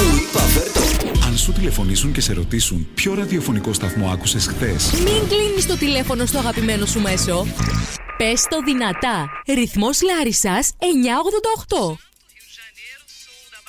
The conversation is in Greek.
Σου είπα φέρτο. Αν σου τηλεφωνήσουν και σε ρωτήσουν ποιο ραδιοφωνικό σταθμό άκουσες χθες, μην κλείνεις το τηλέφωνο στο αγαπημένο σου μέσο. Πες το δυνατά. Ρυθμός Λάρισσας 988.